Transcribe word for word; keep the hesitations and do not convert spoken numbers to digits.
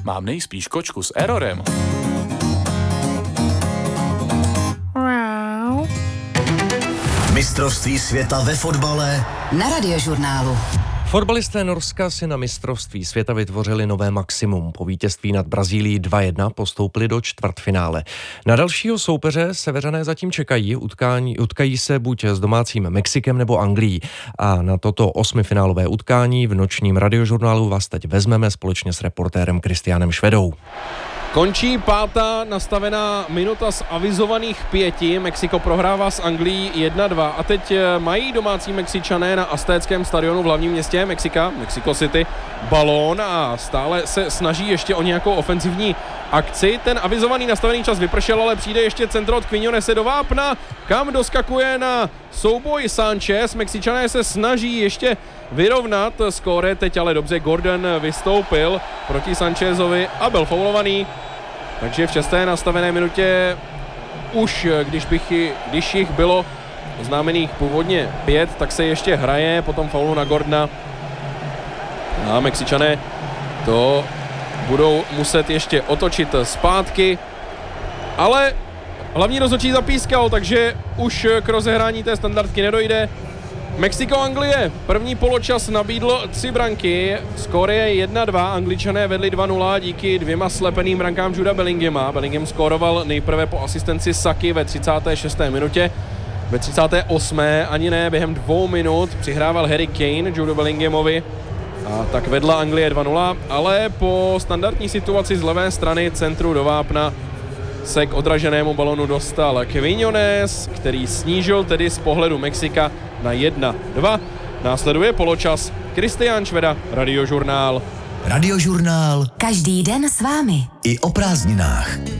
mám nejspíš kočku s errorem. Mistrovství světa ve fotbale na Radiožurnálu. Fotbalisté Norska si na mistrovství světa vytvořili nové maximum. Po vítězství nad Brazílií dva jedna postoupili do čtvrtfinále. Na dalšího soupeře Seveřané zatím čekají, utkání, utkají se buď s domácím Mexikem nebo Anglií. A na toto osmifinálové utkání v nočním Radiožurnálu vás teď vezmeme společně s reportérem Kristiánem Švedou. Končí pátá nastavená minuta z avizovaných pěti. Mexiko prohrává s Anglií jedna dva a teď mají domácí Mexičané na Aztéckém stadionu v hlavním městě Mexika, Mexico City, balón a stále se snaží ještě o nějakou ofenzivní akci. Ten avizovaný nastavený čas vypršel, ale přijde ještě centro od Quiñonese do vápna, kam doskakuje na souboj Sanchez. Mexičané se snaží ještě vyrovnat skóre, teď ale dobře Gordon vystoupil proti Sanchezovi a byl faulovaný. Takže v šesté nastavené minutě už, když, bych, když jich bylo oznámených původně pět, tak se ještě hraje po tom faulu na Gordona. A Mexičané to budou muset ještě otočit zpátky, ale hlavní rozhodčí zapískal, takže už k rozehrání té standardky nedojde. Mexiko-Anglie. První poločas nabídl tři branky, skóre je jedna dva, Angličané vedli dva nula díky dvěma slepeným brankám Juda Bellinghama. Bellingham skóroval nejprve po asistenci Saky ve třicáté šesté minutě, ve třicáté osmé ani ne, během dvou minut přihrával Harry Kane Judu Bellinghamovi a tak vedla Anglie dva nula, ale po standardní situaci z levé strany centru do vápna se k odraženému balonu dostal Quiñones, který snížil tedy z pohledu Mexika na jedna dva. Následuje poločas. Kristián Šveda, Radiožurnál. Radiožurnál. Každý den s vámi. I o prázdninách.